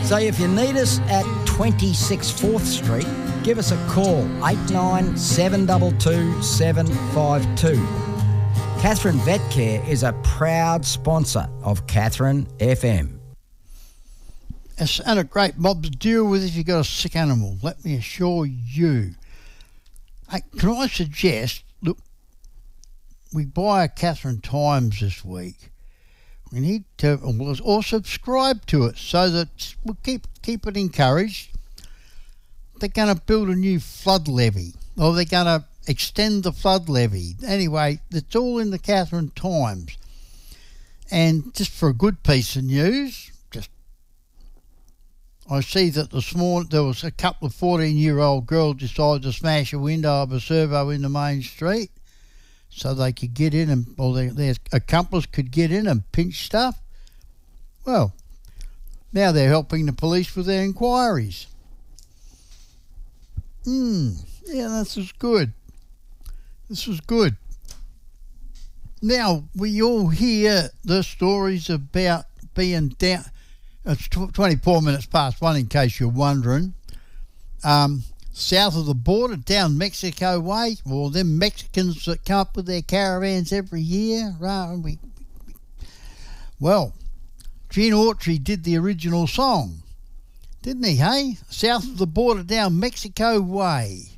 So if you need us at 26 4th Street, give us a call, 89722752. 752. Catherine Vet Care is a proud sponsor of Catherine FM. It's and a great mob to deal with if you've got a sick animal, let me assure you. Hey, can I suggest, look, we buy a Catherine Times this week. We need to, or subscribe to it so that we'll keep it encouraged. They're going to build a new flood levy, or they're going to extend the flood levy. Anyway, it's all in the Catherine Times. And just for a good piece of news, I see that this morning there was a couple of 14-year-old girls decided to smash a window of a servo in the main street so they could get in and, or their accomplice could get in and pinch stuff. Well, now they're helping the police with their inquiries. Yeah, this is good. This is good. Now, we all hear the stories about being down. It's 24 minutes past 1 in case you're wondering. South of the border, down Mexico way, well, them Mexicans that come up with their caravans every year. Well, Gene Autry did the original song, didn't he, hey? South of the border, down Mexico way.